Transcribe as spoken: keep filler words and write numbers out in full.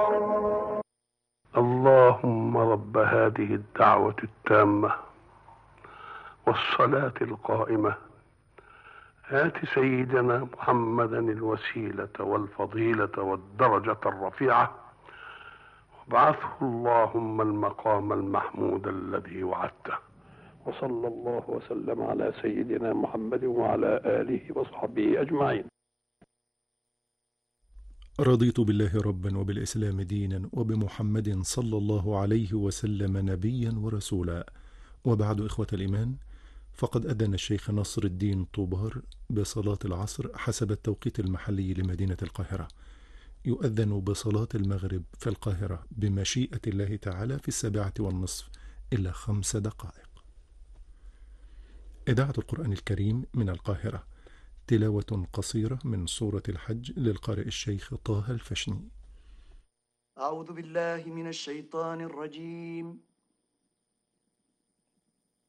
اللهم رب هذه الدعوة التامة والصلاة القائمة آت سيدنا محمدا الوسيلة والفضيلة والدرجة الرفيعة وابعثه اللهم المقام المحمود الذي وعدته. وصلى الله وسلم على سيدنا محمد وعلى آله وصحبه أجمعين. رضيت بالله ربا وبالإسلام دينا وبمحمد صلى الله عليه وسلم نبيا ورسولا. وبعد، إخوة الإيمان، فقد أذن الشيخ نصر الدين طوبار بصلاة العصر حسب التوقيت المحلي لمدينة القاهرة. يؤذن بصلاة المغرب في القاهرة بمشيئة الله تعالى في السابعة والنصف إلا خمس دقائق. إذاعة القرآن الكريم من القاهرة، تلاوة قصيرة من سورة الحج للقارئ الشيخ طه الفشني. أعوذ بالله من الشيطان الرجيم.